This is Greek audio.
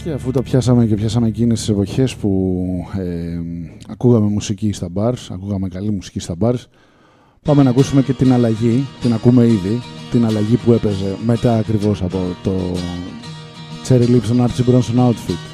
Και αφού τα πιάσαμε και πιάσαμε εκείνες τις εποχές που ακούγαμε μουσική στα bars, ακούγαμε καλή μουσική στα bars, πάμε να ακούσουμε και την αλλαγή, την ακούμε ήδη, την αλλαγή που έπαιζε μετά ακριβώς από το Cherry Lips on Archie Bronson Outfit.